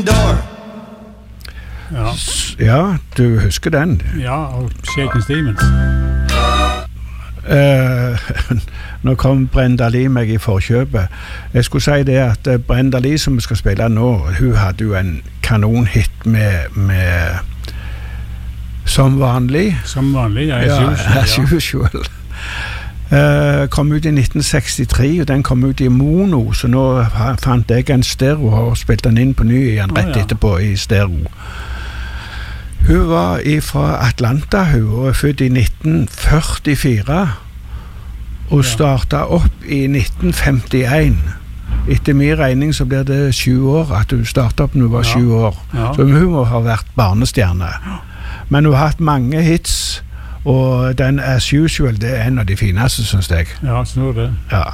Ja. Ja, du husker den. Ja, og Shakin' Stevens. Nå kom Brenda Lee meg i forkjøpet. Jeg skulle si det at Brenda Lee som vi skal spille nå, hun hadde jo en kanonhit med Som vanlig. Som vanlig, ja, As usual. Kom ut i 1963, og den kom ut i mono, så nå fant jeg en stereo og spilte den inn på ny igjen rett etterpå i stereo. Hun var fra Atlanta, hun er født i 1944 og startet opp i 1951. Etter min regning så blir det 7 år at hun startet opp når hun var 7 år. Så hun må ha vært barnestjerne. Men hun har hatt mange hits, og den As Usual, det er en av de fineste, synes jeg. Ja, så det. Ja.